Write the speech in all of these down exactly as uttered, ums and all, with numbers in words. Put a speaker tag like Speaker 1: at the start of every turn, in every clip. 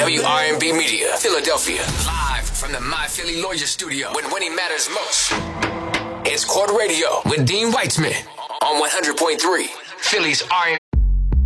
Speaker 1: W R N B Media, Philadelphia. Live from the My Philly Lawyer Studio when winning matters most. It's Court Radio with Dean Weitzman on one hundred point three, Philly's R and B.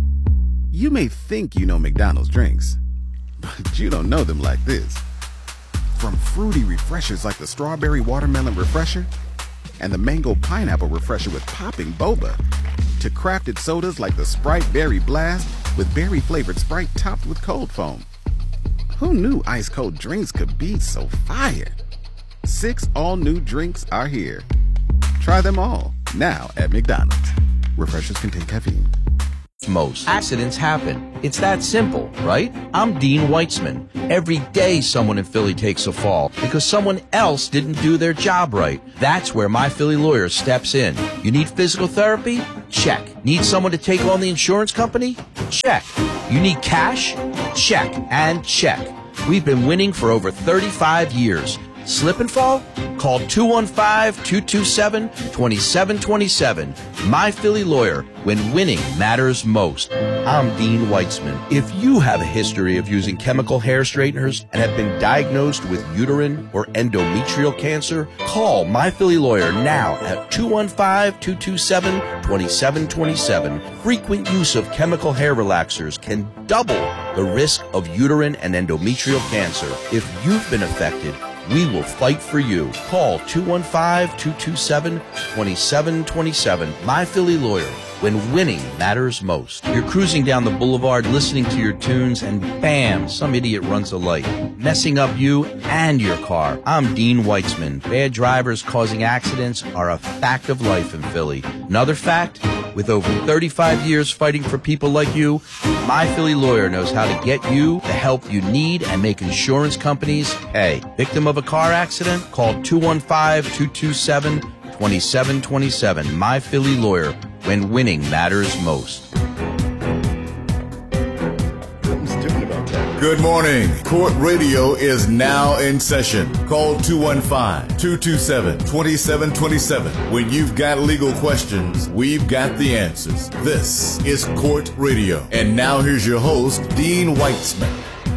Speaker 2: You may think you know McDonald's drinks, but you don't know them like this. From fruity refreshers like the Strawberry Watermelon Refresher and the Mango Pineapple Refresher with popping boba, to crafted sodas like the Sprite Berry Blast with berry-flavored Sprite topped with cold foam. Who knew ice-cold drinks could be so fire? Six all-new drinks are here. Try them all, now at McDonald's. Refreshers contain caffeine.
Speaker 3: Most accidents happen. It's that simple, right? I'm Dean Weitzman. Every day someone in Philly takes a fall because someone else didn't do their job right. That's where My Philly Lawyer steps in. You need physical therapy? Check. Need someone to take on the insurance company? Check. You need cash? Check and check. We've been winning for over thirty-five years. Slip and fall? Call two one five, two two seven, two seven two seven. My Philly Lawyer, when winning matters most. I'm Dean Weitzman. If you have a history of using chemical hair straighteners and have been diagnosed with uterine or endometrial cancer, call My Philly Lawyer now at two one five, two two seven, two seven two seven. Frequent use of chemical hair relaxers can double the risk of uterine and endometrial cancer. If you've been affected, we will fight for you. Call two one five, two two seven, two seven two seven. My Philly Lawyer, when winning matters most. You're cruising down the boulevard listening to your tunes and bam, some idiot runs a light, messing up you and your car. I'm Dean Weitzman. Bad drivers causing accidents are a fact of life in Philly. Another fact, with over thirty-five years fighting for people like you, My Philly Lawyer knows how to get you the help you need and make insurance companies pay. Victim of a car accident? Call two one five, two two seven, two seven two seven. My Philly Lawyer, when winning matters most.
Speaker 4: Good morning. Court Radio is now in session. Call two one five, two two seven, two seven two seven. When you've got legal questions, we've got the answers. This is Court Radio. And now here's your host, Dean Weitzman.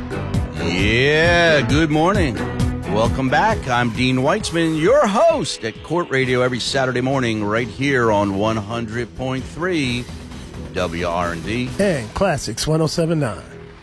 Speaker 3: Yeah, good morning. Welcome back. I'm Dean Weitzman, your host at Court Radio every Saturday morning right here on one hundred point three W R N D.
Speaker 5: And Classics one oh seven point nine.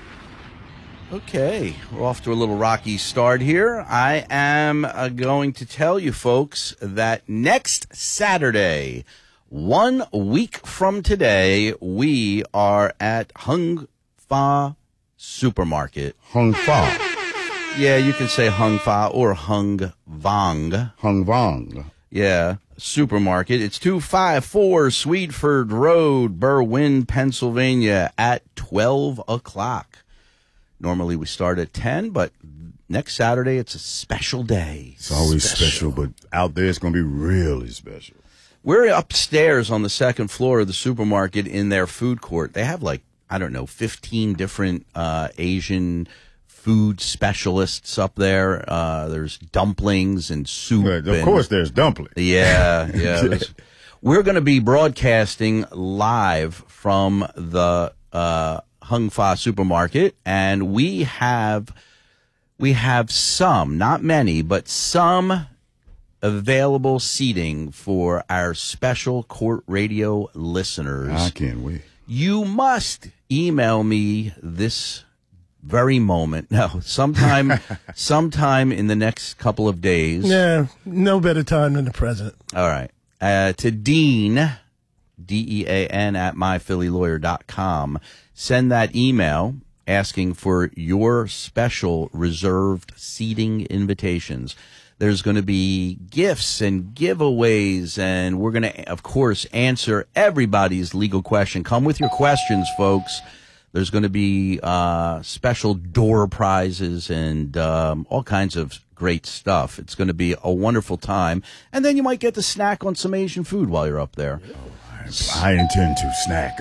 Speaker 3: Okay, we're off to a little rocky start here. I am uh, going to tell you folks that next Saturday, one week from today, we are at Hung Fa Supermarket.
Speaker 6: Hung Fa.
Speaker 3: Yeah, you can say Hung Fa or Hung Vong.
Speaker 6: Hung Vong.
Speaker 3: Yeah, supermarket. It's two fifty-four Swedeford Road, Berwyn, Pennsylvania at twelve o'clock. Normally we start at ten, but next Saturday it's a special day.
Speaker 6: It's always special, special but out there it's going to be really special.
Speaker 3: We're upstairs on the second floor of the supermarket in their food court. They have like, I don't know, fifteen different uh, Asian food specialists up there. Uh, there's dumplings and soup.
Speaker 6: Right, of
Speaker 3: and,
Speaker 6: course there's dumplings.
Speaker 3: Yeah, yeah. We're going to be broadcasting live from the uh Hung Fa Supermarket, and we have we have some, not many, but some available seating for our special Court Radio listeners.
Speaker 6: I can't wait.
Speaker 3: You must email me this very moment. No, sometime sometime in the next couple of days.
Speaker 5: Yeah, no better time than the present.
Speaker 3: All right. Uh, to Dean, D E A N, at my philly lawyer dot com. Send that email asking for your special reserved seating invitations. There's going to be gifts and giveaways, and we're going to, of course, answer everybody's legal question. Come with your questions, folks. There's going to be uh, special door prizes and um, all kinds of great stuff. It's going to be a wonderful time. And then you might get to snack on some Asian food while you're up there.
Speaker 6: I intend to snack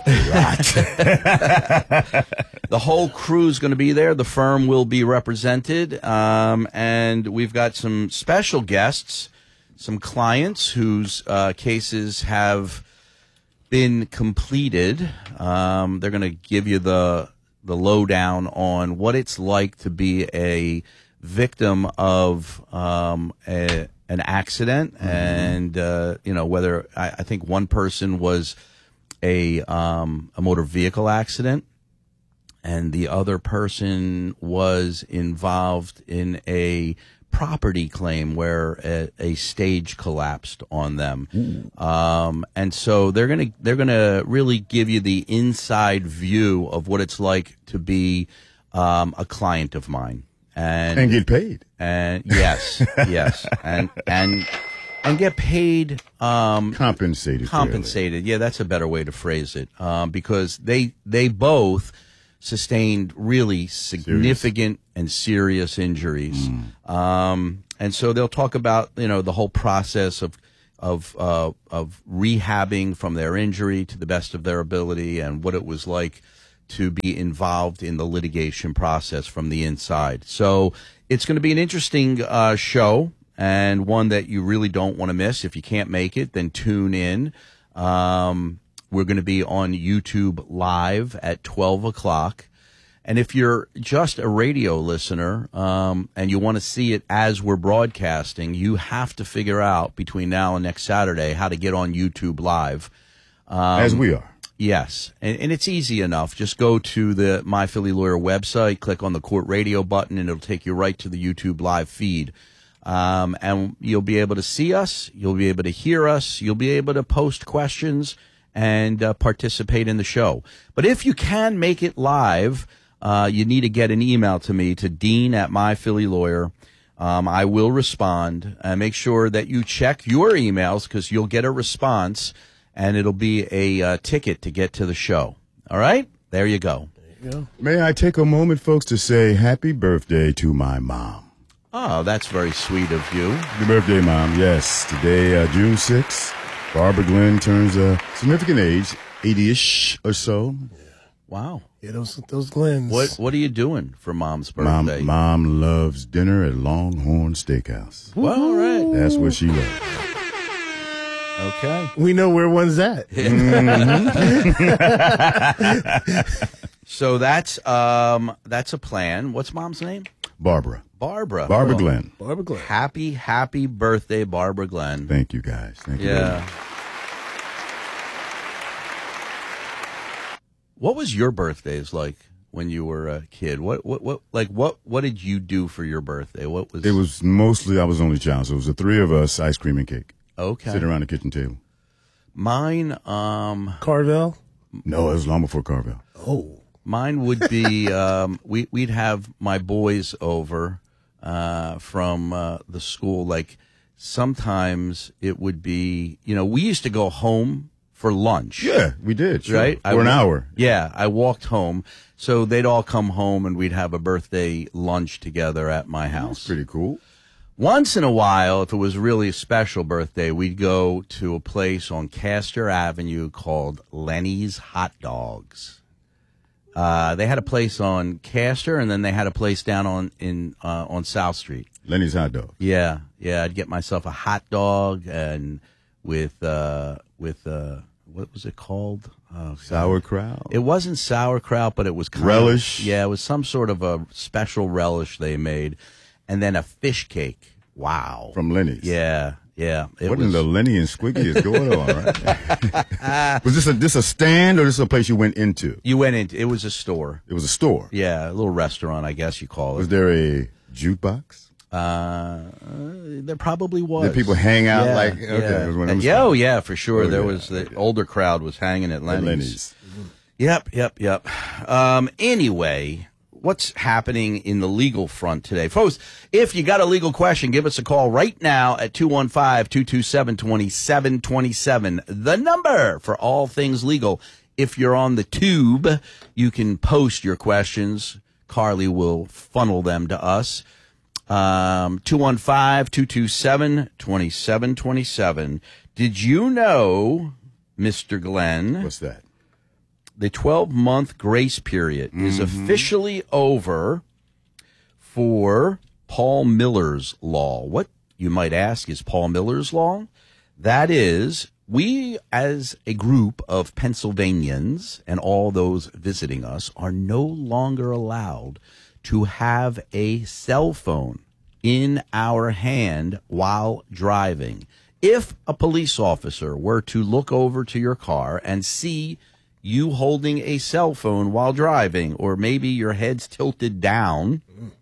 Speaker 6: a lot.
Speaker 3: The whole crew is going to be there. The firm will be represented. Um, and we've got some special guests, some clients whose uh, cases have been completed. Um, they're going to give you the the lowdown on what it's like to be a victim of um, a, an accident, mm-hmm. and uh, you know whether I, I think one person was a um, a motor vehicle accident, and the other person was involved in a property claim where a, a stage collapsed on them, um, and so they're gonna they're gonna really give you the inside view of what it's like to be um, a client of mine, and
Speaker 6: and get paid,
Speaker 3: and yes, yes, and and and get paid um,
Speaker 6: compensated,
Speaker 3: compensated. Fairly. Yeah, that's a better way to phrase it, um, because they they both sustained really significant serious. and serious injuries. Mm. Um, and so they'll talk about, you know, the whole process of, of, uh, of rehabbing from their injury to the best of their ability and what it was like to be involved in the litigation process from the inside. So it's going to be an interesting, uh, show and one that you really don't want to miss. If you can't make it, then tune in. Um, We're going to be on YouTube live at twelve o'clock. And if you're just a radio listener um, and you want to see it as we're broadcasting, you have to figure out between now and next Saturday how to get on YouTube live. Um,
Speaker 6: as we are.
Speaker 3: Yes. And, and it's easy enough. Just go to the My Philly Lawyer website, click on the Court Radio button, and it'll take you right to the YouTube live feed. Um, and you'll be able to see us. You'll be able to hear us. You'll be able to post questions and uh, participate in the show. But if you can make it live, uh, you need to get an email to me, to Dean at My Philly Lawyer. Um, I will respond. Uh, make sure that you check your emails because you'll get a response, and it'll be a uh, ticket to get to the show. All right? There you go.
Speaker 5: There you go.
Speaker 6: May I take a moment, folks, to say happy birthday to my mom.
Speaker 3: Oh, that's very sweet of you.
Speaker 6: Happy birthday, Mom. Yes, today, uh, June sixth. Barbara Glenn turns a significant age, eighty-ish or so.
Speaker 5: Yeah.
Speaker 3: Wow.
Speaker 5: Yeah, those those Glens.
Speaker 3: What What are you doing for Mom's birthday?
Speaker 6: Mom, Mom loves dinner at Longhorn Steakhouse.
Speaker 3: Well, all right.
Speaker 6: That's what she loves.
Speaker 3: Okay.
Speaker 5: We know where one's at.
Speaker 6: Mm-hmm.
Speaker 3: So that's um that's a plan. What's Mom's name?
Speaker 6: Barbara.
Speaker 3: Barbara.
Speaker 6: Barbara Glenn.
Speaker 5: Barbara Glenn.
Speaker 3: Happy, happy birthday, Barbara Glenn.
Speaker 6: Thank you, guys. Thank you.
Speaker 3: Yeah. What was your birthdays like when you were a kid? What, what, what, like, what, what did you do for your birthday? What was
Speaker 6: it? Was mostly I was only child, so it was the three of us, ice cream and cake.
Speaker 3: Okay.
Speaker 6: Sitting around the kitchen table.
Speaker 3: Mine, um,
Speaker 5: Carvel?
Speaker 6: No, it was long before Carvel.
Speaker 5: Oh.
Speaker 3: Mine would be um, we we'd have my boys over uh, from uh, the school. Like sometimes it would be, you know, we used to go home for lunch.
Speaker 6: Yeah, we did. Sure.
Speaker 3: Right,
Speaker 6: for
Speaker 3: I
Speaker 6: an
Speaker 3: wa-
Speaker 6: hour.
Speaker 3: Yeah, I walked home, so they'd all come home and we'd have a birthday lunch together at my house.
Speaker 6: That's pretty cool.
Speaker 3: Once in a while, if it was really a special birthday, we'd go to a place on Castor Avenue called Lenny's Hot Dogs. Uh, they had a place on Castor, and then they had a place down on in uh, on South Street.
Speaker 6: Lenny's Hot Dog.
Speaker 3: Yeah, yeah. I'd get myself a hot dog and with uh, with uh, what was it called? Oh,
Speaker 6: Sauerkraut.
Speaker 3: It wasn't sauerkraut, but it was kind
Speaker 6: relish.
Speaker 3: Of, yeah, it was some sort of a special relish they made, and then a fish cake. Wow,
Speaker 6: from Lenny's.
Speaker 3: Yeah. Yeah, it
Speaker 6: what
Speaker 3: was...
Speaker 6: in the Lenny and Squiggy is going on, right? Was this a this a stand or this a place you went into?
Speaker 3: You went into. It was a store.
Speaker 6: It was a store.
Speaker 3: Yeah, a little restaurant, I guess you call it.
Speaker 6: Was there a jukebox?
Speaker 3: Uh, there probably was.
Speaker 6: Did people hang out
Speaker 3: yeah,
Speaker 6: like? Okay,
Speaker 3: yeah.
Speaker 6: it was one of
Speaker 3: Uh,
Speaker 6: those
Speaker 3: yeah, oh
Speaker 6: things.
Speaker 3: yeah, for sure.
Speaker 6: Oh,
Speaker 3: there
Speaker 6: yeah,
Speaker 3: was the
Speaker 6: okay.
Speaker 3: older crowd was hanging at Lenny's.
Speaker 6: Lenny's.
Speaker 3: Yep, yep, yep. Um, anyway. What's happening in the legal front today? Folks, if you got a legal question, give us a call right now at two one five, two two seven, two seven two seven. The number for all things legal. If you're on the tube, you can post your questions. Carly will funnel them to us. Um, two one five, two two seven, two seven two seven. Did you know, Mister Glenn?
Speaker 6: What's that?
Speaker 3: The twelve-month grace period mm-hmm. is officially over for Paul Miller's Law. What, you might ask, is Paul Miller's Law? That is we, as a group of Pennsylvanians and all those visiting us, are no longer allowed to have a cell phone in our hand while driving. If a police officer were to look over to your car and see you holding a cell phone while driving, or maybe your head's tilted down,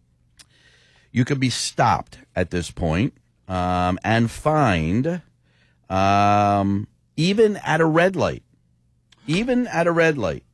Speaker 3: you could be stopped at this point um, and fined, um, even at a red light, even at a red light.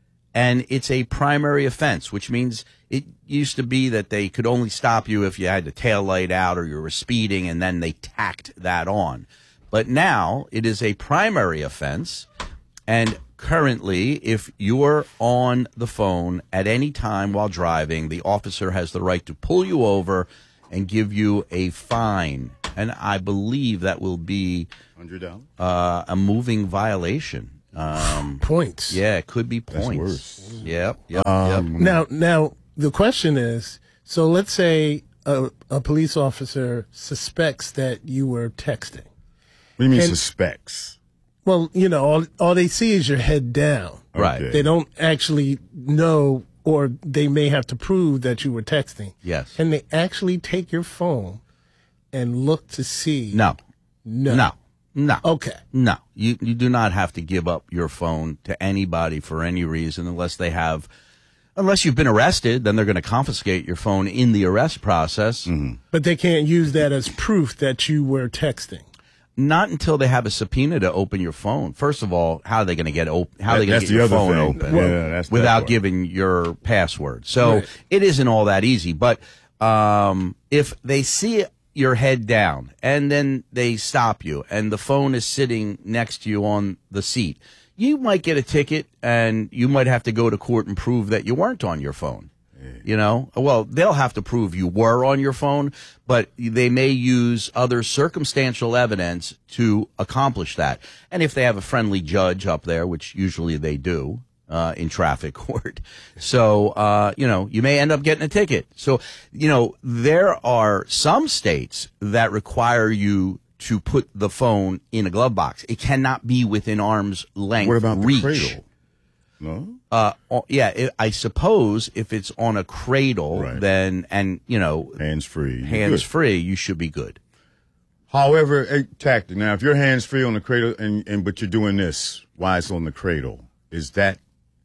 Speaker 3: And it's a primary offense, which means it used to be that they could only stop you if you had the tail light out or you were speeding, and then they tacked that on. But now it is a primary offense, and currently, if you're on the phone at any time while driving, the officer has the right to pull you over and give you a fine. And I believe that will be
Speaker 6: one hundred dollars
Speaker 3: uh, a moving violation. Um,
Speaker 5: Points.
Speaker 3: yeah, it could be points.
Speaker 6: That's worse.
Speaker 3: Yep, yep,
Speaker 6: Um,
Speaker 3: yep.
Speaker 5: Now, now the question is: so let's say a, a police officer suspects that you were texting.
Speaker 6: What do you mean
Speaker 5: and-
Speaker 6: suspects?
Speaker 5: Well, you know, all, all they see is your head down.
Speaker 3: Right.
Speaker 6: Okay.
Speaker 5: They don't actually know, or they may have to prove that you were texting.
Speaker 3: Yes.
Speaker 5: Can they actually take your phone and look to see?
Speaker 3: No,
Speaker 5: No.
Speaker 3: no, no.
Speaker 5: Okay.
Speaker 3: No, you, you do not have to give up your phone to anybody for any reason unless they have, unless you've been arrested, then they're going to confiscate your phone in the arrest process.
Speaker 6: Mm-hmm.
Speaker 5: But they can't use that as proof that you were texting.
Speaker 3: Not until they have a subpoena to open your phone. First of all, how are they going to get op- how are they
Speaker 6: That-
Speaker 3: going to
Speaker 6: that's
Speaker 3: get
Speaker 6: the
Speaker 3: your
Speaker 6: other
Speaker 3: phone
Speaker 6: thing.
Speaker 3: open
Speaker 6: Yeah, that's that
Speaker 3: without
Speaker 6: part.
Speaker 3: giving your password? So
Speaker 5: Right.
Speaker 3: it isn't all that easy. But um, if they see your head down and then they stop you and the phone is sitting next to you on the seat, you might get a ticket and you might have to go to court and prove that you weren't on your phone. You know, well, they'll have to prove you were on your phone, but they may use other circumstantial evidence to accomplish that. And if they have a friendly judge up there, which usually they do uh, in traffic court, so, uh, you know, you may end up getting a ticket. So, you know, there are some states that require you to put the phone in a glove box. It cannot be within arm's length
Speaker 6: What about
Speaker 3: reach.
Speaker 6: the cradle? No?
Speaker 3: Uh, oh, yeah, it, I suppose if it's on a cradle,
Speaker 6: Right.
Speaker 3: then, and, you know,
Speaker 6: Hands free.
Speaker 3: hands
Speaker 6: Good.
Speaker 3: free, you should be good.
Speaker 6: However, a tactic. Now, if your hands free on the cradle, and, and but you're doing this while it's on the cradle, is that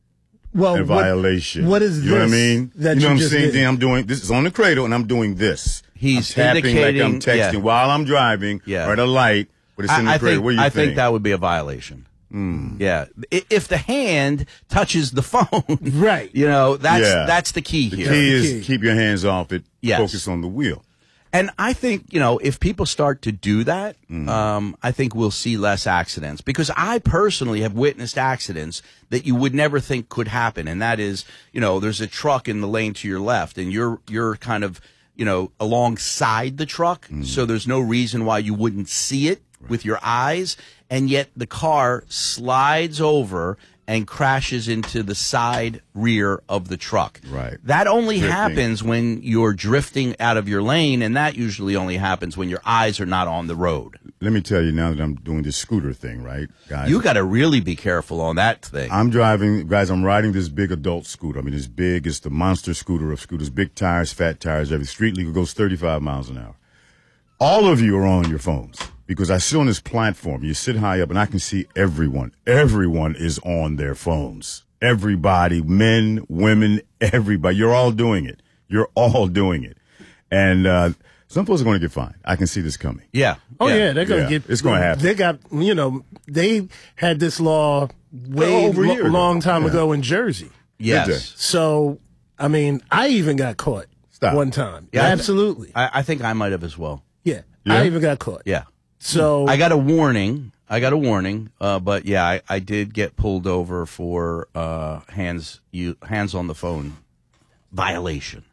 Speaker 5: Well,
Speaker 6: a
Speaker 5: what-
Speaker 6: violation?
Speaker 5: What is
Speaker 6: you
Speaker 5: this?
Speaker 6: know what I mean?
Speaker 5: That
Speaker 6: you know what I'm
Speaker 5: just
Speaker 6: saying?
Speaker 5: did?
Speaker 6: Then I'm doing this is on the cradle, and I'm doing this.
Speaker 3: He's
Speaker 6: I'm tapping like I'm
Speaker 3: indicating-
Speaker 6: texting
Speaker 3: yeah.
Speaker 6: while I'm driving,
Speaker 3: Yeah.
Speaker 6: or at a light, but it's in the
Speaker 3: I, I
Speaker 6: cradle.
Speaker 3: think,
Speaker 6: what do you
Speaker 3: I
Speaker 6: think?
Speaker 3: think that would be a violation. Yeah. I- If the hand touches the phone,
Speaker 5: Right.
Speaker 3: you know, that's,
Speaker 6: Yeah.
Speaker 3: that's the key
Speaker 6: the
Speaker 3: here.
Speaker 6: key is
Speaker 5: key.
Speaker 6: keep your hands off it.
Speaker 3: Yes.
Speaker 6: Focus on the wheel.
Speaker 3: And I think, you know, if people start to do that,
Speaker 6: Mm-hmm.
Speaker 3: um, I think we'll see less accidents, because I personally have witnessed accidents that you would never think could happen. And that is, you know, there's a truck in the lane to your left and you're, you're kind of, you know, alongside the truck.
Speaker 6: Mm-hmm.
Speaker 3: So there's no reason why you wouldn't see it with your eyes. And yet the car slides over and crashes into the side rear of the truck.
Speaker 6: Right.
Speaker 3: That only
Speaker 6: Drifting.
Speaker 3: happens when you're drifting out of your lane, and that usually only happens when your eyes are not on the road.
Speaker 6: Let me tell you now that I'm doing this scooter thing, right, guys?
Speaker 3: You got to really be careful on that thing.
Speaker 6: I'm driving, guys, I'm riding this big adult scooter. I mean, it's big. It's the monster scooter of scooters. Big tires, fat tires, every street legal goes thirty-five miles an hour. All of you are on your phones because I sit on this platform. You sit high up and I can see everyone. Everyone is on their phones. Everybody, men, women, everybody. You're all doing it. You're all doing it. And, uh, some folks are going to get fined. I can see this coming.
Speaker 3: yeah.
Speaker 5: Oh yeah, they're gonna
Speaker 6: Yeah,
Speaker 5: get.
Speaker 6: it's gonna happen.
Speaker 5: They got, you know, they had this law way
Speaker 6: Well, over a
Speaker 5: lo-
Speaker 6: year ago.
Speaker 5: long time
Speaker 6: Yeah.
Speaker 5: ago in Jersey.
Speaker 3: Yes.
Speaker 5: So I mean, I even got caught
Speaker 6: Stop.
Speaker 5: one time.
Speaker 3: Yeah, I th-
Speaker 5: Absolutely.
Speaker 3: I, I think I might have as well.
Speaker 5: yeah.
Speaker 6: Yeah?
Speaker 5: I even got caught.
Speaker 3: Yeah.
Speaker 5: So
Speaker 3: I got a warning. I got a warning. Uh, but yeah, I, I did get pulled over for uh, hands you hands on the phone violation.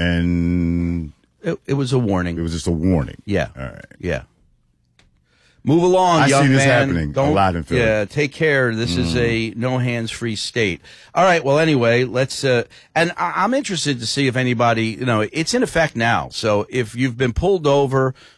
Speaker 6: And
Speaker 3: It, it was a warning.
Speaker 6: it was just a warning.
Speaker 3: Yeah.
Speaker 6: All right.
Speaker 3: Yeah. Move along,
Speaker 6: I
Speaker 3: young
Speaker 6: see this
Speaker 3: man.
Speaker 6: happening a
Speaker 3: Don't,
Speaker 6: lot in Philly.
Speaker 3: Yeah, take care. This is a no hands free state. All right. Well, anyway, let's. Uh, and I, I'm interested to see if anybody, you know, it's in effect now. So if you've been pulled over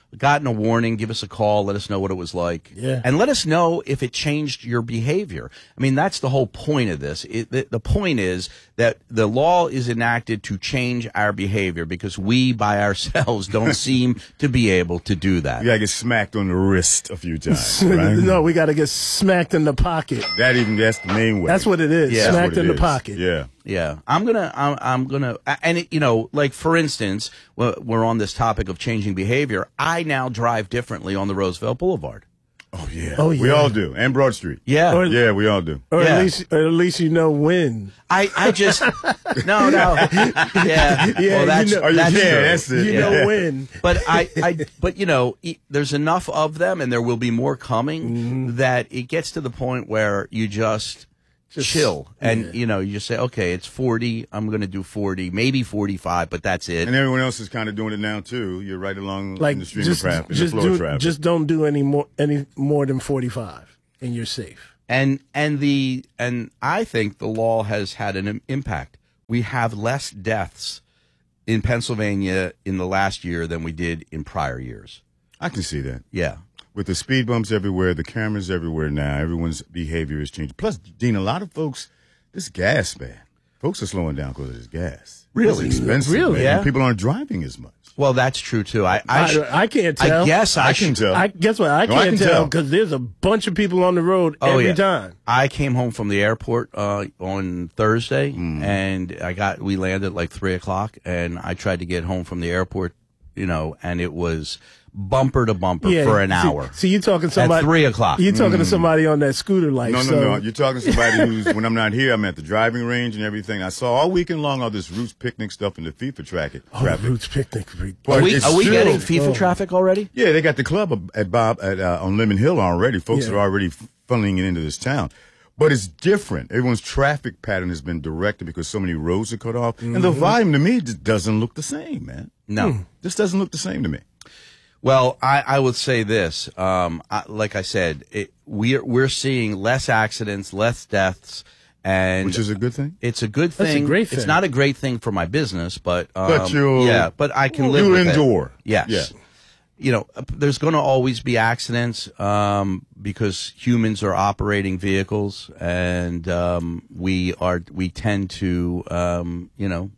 Speaker 3: gotten a warning, give us a call. Let us know what it was like.
Speaker 5: Yeah.
Speaker 3: And let us know if it changed your behavior. I mean, that's the whole point of this. It, the, the point is that the law is enacted to change our behavior because we, by ourselves, don't seem to be able to do that.
Speaker 6: You gotta get smacked on the wrist a few times, right?
Speaker 5: No, we got to get smacked in the pocket.
Speaker 6: That even that's the main way.
Speaker 5: That's what it is.
Speaker 3: Yeah.
Speaker 5: Smacked
Speaker 6: That's what
Speaker 5: in
Speaker 6: it
Speaker 5: the
Speaker 6: is.
Speaker 5: pocket.
Speaker 6: Yeah.
Speaker 3: Yeah, I'm gonna, I'm, I'm gonna, and it, you know, like for instance, we're on this topic of changing behavior. I now drive differently on the Roosevelt Boulevard.
Speaker 6: Oh yeah.
Speaker 5: Oh,
Speaker 6: We
Speaker 5: yeah.
Speaker 6: all do, and Broad Street.
Speaker 3: Yeah,
Speaker 5: Or-
Speaker 6: Yeah, we all do.
Speaker 5: Or
Speaker 3: Yeah.
Speaker 5: at least, or at least you know when.
Speaker 3: I, I just, no, no, yeah,
Speaker 5: Yeah,
Speaker 3: well, that's,
Speaker 5: you know-
Speaker 6: Oh,
Speaker 3: that's
Speaker 6: yeah,
Speaker 3: true.
Speaker 6: that's it.
Speaker 5: You
Speaker 6: Yeah.
Speaker 5: know when.
Speaker 3: But I, I, but you know, e- there's enough of them, and there will be more coming.
Speaker 5: Mm-hmm.
Speaker 3: That it gets to the point where you just. chill and
Speaker 5: yeah.
Speaker 3: you know you just say, okay, it's forty, I'm going to do forty, maybe forty-five, but that's it.
Speaker 6: And everyone else is kind of doing it now too. You're right along
Speaker 5: Like
Speaker 6: in the stream
Speaker 5: just,
Speaker 6: of traffic,
Speaker 5: just
Speaker 6: the flow
Speaker 5: do,
Speaker 6: of traffic.
Speaker 5: just don't do any more, any more than forty-five, and you're safe.
Speaker 3: And and the and I think the law has had an im- impact. We have less deaths in Pennsylvania in the last year than we did in prior years.
Speaker 6: I can see that.
Speaker 3: Yeah.
Speaker 6: With the speed bumps everywhere, the cameras everywhere now, everyone's behavior is changing. Plus, Dean, a lot of folks, this gas, man, folks are slowing down because of this gas.
Speaker 3: Really?
Speaker 6: It's expensive.
Speaker 5: Really?
Speaker 6: man.
Speaker 3: Yeah.
Speaker 6: People aren't driving as much.
Speaker 3: Well, that's true too. I I,
Speaker 5: I,
Speaker 3: sh-
Speaker 5: I can't tell.
Speaker 3: I guess I,
Speaker 6: I can
Speaker 3: sh-
Speaker 6: tell.
Speaker 5: I guess what I
Speaker 6: No, I
Speaker 5: can't
Speaker 6: can
Speaker 5: tell
Speaker 6: tell.
Speaker 5: because there's a bunch of people on the road
Speaker 3: Oh,
Speaker 5: every
Speaker 3: yeah.
Speaker 5: time.
Speaker 3: I came home from the airport uh, on Thursday,
Speaker 6: Hmm.
Speaker 3: and I got we landed at like three o'clock, and I tried to get home from the airport, you know, and it was bumper to bumper for an
Speaker 5: see,
Speaker 3: hour.
Speaker 5: See, you talking somebody
Speaker 3: At three o'clock.
Speaker 5: You talking to somebody on that scooter life?
Speaker 6: No, no,
Speaker 5: so,
Speaker 6: no. You're talking to somebody who's, when I'm not here, I'm at the driving range and everything. I saw all weekend long all this Roots picnic stuff in the FIFA traffic.
Speaker 5: Oh,
Speaker 6: traffic.
Speaker 5: Roots Picnic.
Speaker 3: Are we,
Speaker 6: It's
Speaker 3: are we
Speaker 6: true.
Speaker 3: getting FIFA
Speaker 5: Oh.
Speaker 3: traffic already?
Speaker 6: Yeah, they got the club at Bob at uh, on Lemon Hill already. Folks
Speaker 5: Yeah.
Speaker 6: are already funneling it into this town. But it's different. Everyone's traffic pattern has been directed because so many roads are cut off. And
Speaker 5: Mm-hmm.
Speaker 6: the volume to me just doesn't look the same, man.
Speaker 3: No.
Speaker 6: This doesn't look the same to me.
Speaker 3: Well, I, I would say this. Um, I, like I said, it, we're we're seeing less accidents, less deaths, and
Speaker 6: Which is a good thing.
Speaker 3: it's a good
Speaker 5: That's a
Speaker 3: thing.
Speaker 5: great
Speaker 3: It's
Speaker 5: thing.
Speaker 3: not a great thing for my business, but um,
Speaker 6: But you-
Speaker 3: yeah, but I can live
Speaker 6: you
Speaker 3: with
Speaker 6: endure.
Speaker 3: it. Yes.
Speaker 6: Yeah.
Speaker 3: You know, there's going to always be accidents um, because humans are operating vehicles, and um, we are we tend to um, you know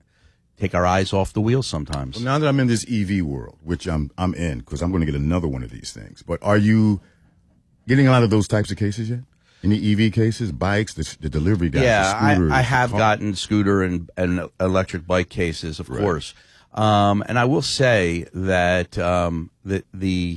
Speaker 3: take our eyes off the wheel sometimes.
Speaker 6: Well, now that I'm in this E V world, which I'm I'm in, because I'm going to get another one of these things. But are you getting a lot of those types of cases yet? Any E V cases, bikes, the, the delivery guys,
Speaker 3: Yeah,
Speaker 6: the scooters,
Speaker 3: I, I
Speaker 6: the
Speaker 3: have
Speaker 6: car-
Speaker 3: gotten scooter and, and electric bike cases, of course. Um, and I will say that um, the, the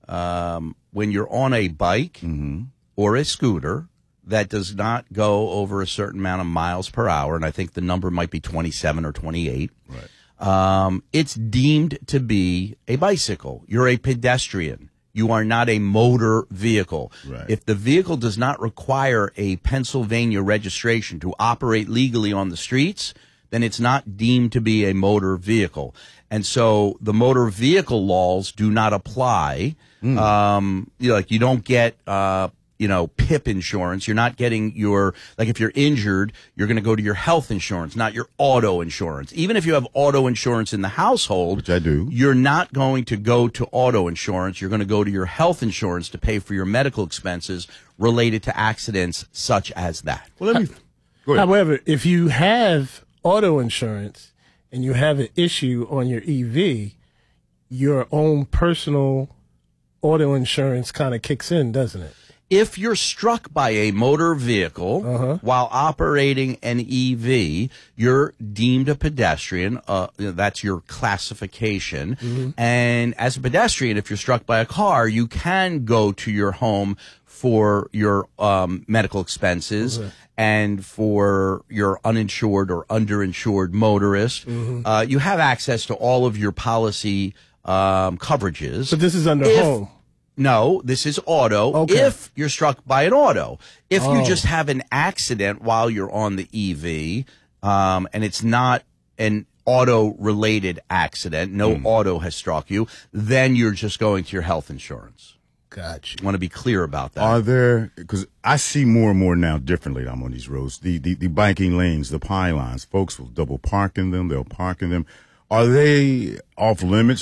Speaker 3: um, when you're on a bike
Speaker 6: Mm-hmm.
Speaker 3: or a scooter that does not go over a certain amount of miles per hour, and I think the number might be twenty-seven or twenty-eight,
Speaker 6: Right.
Speaker 3: um, it's deemed to be a bicycle. You're a pedestrian. You are not a motor vehicle.
Speaker 6: Right.
Speaker 3: If the vehicle does not require a Pennsylvania registration to operate legally on the streets, then it's not deemed to be a motor vehicle. And so the motor vehicle laws do not apply. Um, you know, like you don't get, uh, you know, P I P insurance. You're not getting your, like if you're injured, you're going to go to your health insurance, not your auto insurance. Even if you have auto insurance in the household,
Speaker 6: Which I do.
Speaker 3: you're not going to go to auto insurance. You're going to go to your health insurance to pay for your medical expenses related to accidents such as that.
Speaker 6: Well, let me go ahead.
Speaker 5: However, if you have auto insurance and you have an issue on your E V, your own personal auto insurance kind of kicks in, doesn't it?
Speaker 3: If you're struck by a motor vehicle while operating an E V, you're deemed a pedestrian. Uh, that's your classification. And as a pedestrian, if you're struck by a car, you can go to your home for your um, medical expenses and for your uninsured or underinsured motorist. Uh, you have access to all of your policy um, coverages.
Speaker 5: But this is under
Speaker 3: If-
Speaker 5: home.
Speaker 3: No, this is auto.
Speaker 5: Okay.
Speaker 3: If you're struck by an auto, if
Speaker 5: Oh.
Speaker 3: you just have an accident while you're on the E V, um, and it's not an auto-related accident, no auto has struck you, then you're just going to your health insurance.
Speaker 5: Gotcha.
Speaker 3: I want to be clear about that.
Speaker 6: Are there, because I see more and more now differently I'm on these roads, the, the, the biking lanes, the pylons, folks will double park in them, they'll park in them. Are they off limits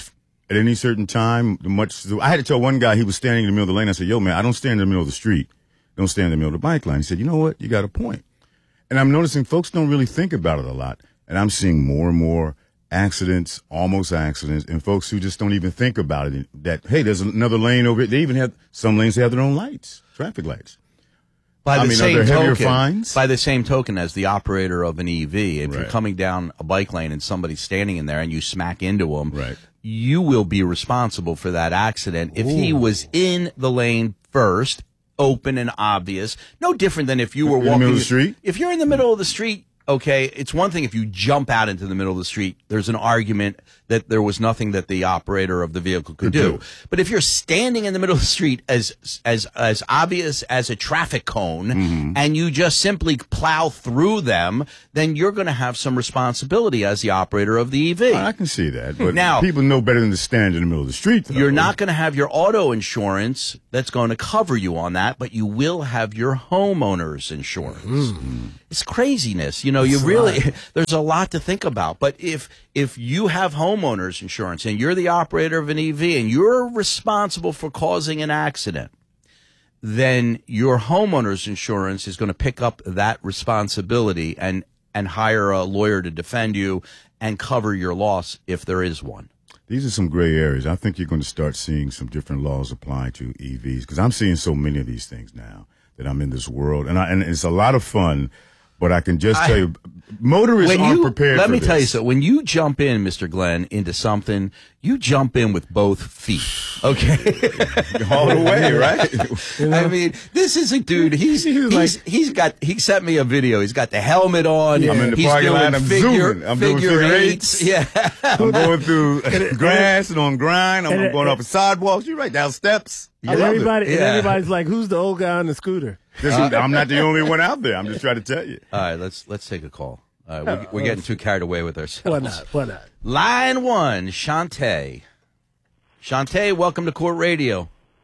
Speaker 6: at any certain time. Much I had to tell one guy, he was standing in the middle of the lane. I said, yo, man, I don't stand in the middle of the street. Don't stand in the middle of the bike line. He said, you know what? You got a point. And I'm noticing folks don't really think about it a lot. And I'm seeing more and more accidents, almost accidents, and folks who just don't even think about it. That, hey, there's another lane over here. They even have, some lanes have their own lights, traffic lights.
Speaker 3: By the
Speaker 6: I mean,
Speaker 3: same
Speaker 6: are there heavier
Speaker 3: token,
Speaker 6: fines?
Speaker 3: By the same token, as the operator of an E V, if
Speaker 6: Right.
Speaker 3: you're coming down a bike lane and somebody's standing in there and you smack into them,
Speaker 6: Right.
Speaker 3: you will be responsible for that accident. If he was in the lane first, open and obvious, no different than if you were
Speaker 6: In the
Speaker 3: walking
Speaker 6: middle of the street?
Speaker 3: If you're in the middle of the street, okay, it's one thing if you jump out into the middle of the street. There's an argument that there was nothing that the operator of the vehicle could do.
Speaker 6: do.
Speaker 3: But if you're standing in the middle of the street as as as obvious as a traffic cone,
Speaker 6: Mm-hmm.
Speaker 3: and you just simply plow through them, then you're going to have some responsibility as the operator of the E V.
Speaker 6: I can see that. But
Speaker 3: Now-
Speaker 6: people know better than to stand in the middle of the street. Though.
Speaker 3: You're not going to have your auto insurance that's going to cover you on that, but you will have your homeowner's insurance.
Speaker 6: Mm-hmm.
Speaker 3: It's craziness. You know, you really, there's a lot to think about. But if, if you have homeowner's insurance and you're the operator of an E V and you're responsible for causing an accident, then your homeowner's insurance is going to pick up that responsibility and, and hire a lawyer to defend you and cover your loss if there is one.
Speaker 6: These are some gray areas. I think you're going to start seeing some different laws apply to E Vs because I'm seeing so many of these things now that I'm in this world, and I, and it's a lot of fun. But I can just
Speaker 3: I-
Speaker 6: tell you, motorists
Speaker 3: When
Speaker 6: aren't
Speaker 3: you,
Speaker 6: prepared
Speaker 3: let
Speaker 6: for
Speaker 3: me
Speaker 6: this.
Speaker 3: tell you something. When you jump in, Mister Glenn, into something, you jump in with both feet. Okay,
Speaker 6: All the way, right?
Speaker 3: I mean, this is a dude. He's he's he's got. He sent me a video. He's got the helmet on.
Speaker 6: I'm in the
Speaker 3: he's
Speaker 6: parking
Speaker 3: doing
Speaker 6: lot. I'm
Speaker 3: figure,
Speaker 6: zooming. I'm doing
Speaker 3: figure
Speaker 6: figure
Speaker 3: eights.
Speaker 6: eights.
Speaker 3: Yeah.
Speaker 6: I'm going through grass and on grind. I'm,
Speaker 5: and
Speaker 6: I'm
Speaker 5: it-
Speaker 6: going up sidewalks. You're right down steps. I
Speaker 5: And
Speaker 6: love it.
Speaker 5: everybody, and
Speaker 3: Yeah.
Speaker 5: everybody's like, "Who's the old guy on the scooter?"
Speaker 6: This is- I'm not the only one out there. I'm just trying to tell you.
Speaker 3: All right, let's let's take a call. All right, we're, we're getting too carried away with ourselves.
Speaker 5: Why not? Why not?
Speaker 3: Line one, Shantae. Shantae, welcome to Court Radio.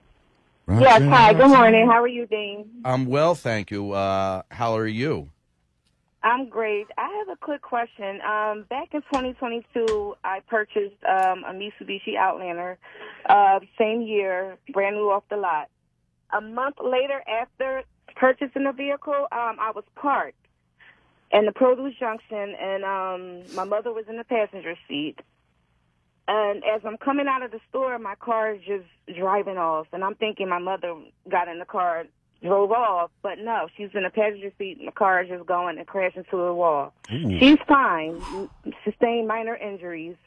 Speaker 7: Yes, hi. Good morning. How are you, Dean?
Speaker 3: I'm well, thank you. Uh, how are you?
Speaker 7: I'm great. I have a quick question. Um, back in twenty twenty-two, I purchased um, a Mitsubishi Outlander, uh, same year, brand new off the lot. A month later, after purchasing the vehicle, um, I was parked in the produce junction, and um, my mother was in the passenger seat. And as I'm coming out of the store, my car is just driving off, and I'm thinking my mother got in the car, drove off, but no, she's in the passenger seat, and the car is just going and crashing to the wall. She's fine, sustained minor injuries.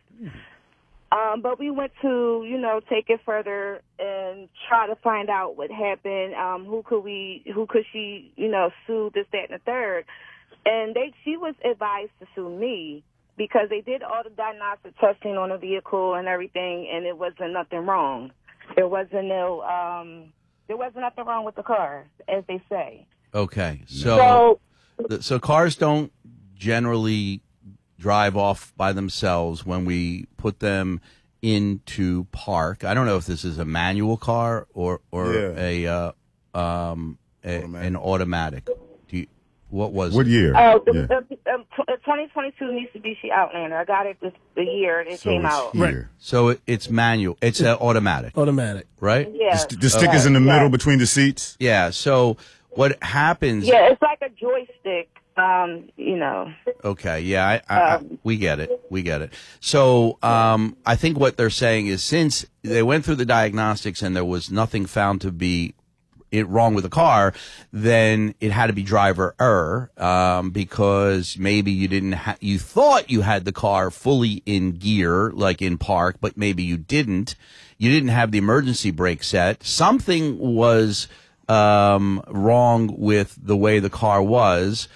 Speaker 7: Um, but we went to, you know, take it further and try to find out what happened. Um, who could we, who could she, you know, sue, this, that, and the third. And they, she was advised to sue me because they did all the diagnostic testing on the vehicle and everything, and it wasn't nothing wrong. There wasn't no, um, there wasn't nothing wrong with the car, as they say.
Speaker 3: Okay, so so, so cars don't generally drive off by themselves when we put them into park. I don't know if this is a manual car or or
Speaker 6: Yeah.
Speaker 3: a uh, um a,
Speaker 6: Automatic.
Speaker 3: an automatic. Do you, what was
Speaker 6: What
Speaker 3: it?
Speaker 6: year?
Speaker 7: Oh, the,
Speaker 6: Yeah.
Speaker 7: the, the, the twenty twenty-two Mitsubishi Outlander. I got it this, the year it
Speaker 6: So
Speaker 7: came
Speaker 6: it's
Speaker 7: out.
Speaker 6: here.
Speaker 3: So it, it's manual. It's uh, automatic,
Speaker 5: Automatic.
Speaker 3: right?
Speaker 7: Yeah.
Speaker 6: The, the stickers in the
Speaker 7: Yeah.
Speaker 6: middle between the seats.
Speaker 3: Yeah. So what happens?
Speaker 7: Yeah, it's like a joystick. Um, you know.
Speaker 3: Okay, yeah, I, I, I, we get it. We get it. So um, I think what they're saying is since they went through the diagnostics and there was nothing found to be it wrong with the car, then it had to be driver error um, because maybe you didn't ha- you thought you had the car fully in gear, like in park, but maybe you didn't. You didn't have the emergency brake set. Something was um, wrong with the way the car was.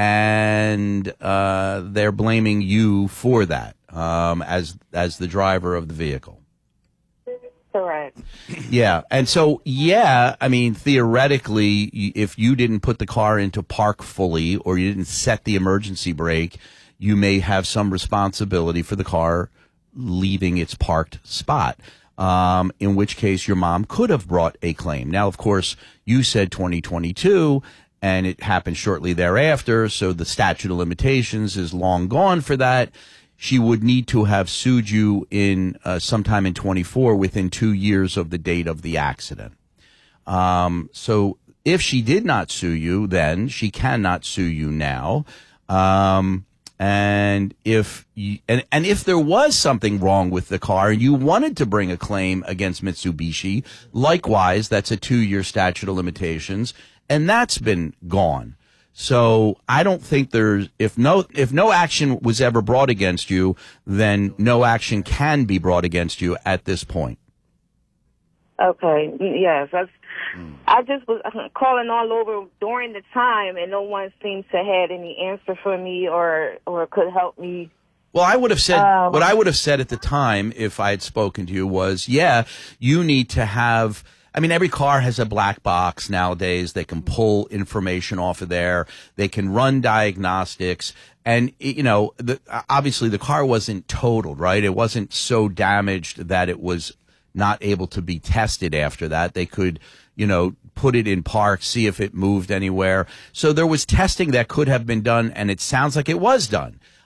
Speaker 3: And uh, they're blaming you for that um, as as the driver of the vehicle.
Speaker 7: Correct.
Speaker 3: Yeah, and so yeah, I mean theoretically, y- if you didn't put the car into park fully or you didn't set the emergency brake, you may have some responsibility for the car leaving its parked spot. Um, in which case, your mom could have brought a claim. Now, of course, you said twenty twenty-two. And it happened shortly thereafter, so the statute of limitations is long gone for that. she would need to have sued you in uh, sometime in twenty-four within two years of the date of the accident. Um, so if she did not sue you, then she cannot sue you now. Um, and if you, and, and if there was something wrong with the car and you wanted to bring a claim against Mitsubishi, likewise, that's a two-year statute of limitations, and that's been gone. So I don't think there's, if no, if no action was ever brought against you, then no action can be brought against you at this point.
Speaker 7: Okay. Yes. That's, mm. I just was calling all over during the time, and no one seems to have any answer for me or, or could help me.
Speaker 3: Well, I would have said,
Speaker 7: um,
Speaker 3: what I would have said at the time if I had spoken to you was, yeah, you need to have, I mean, every car has a black box nowadays. They can pull information off of there. They can run diagnostics. And, you know, the, obviously the car wasn't totaled, right? It wasn't so damaged that it was not able to be tested after that. They could, you know, put it in park, see if it moved anywhere. So there was testing that could have been done, and it sounds like it was done.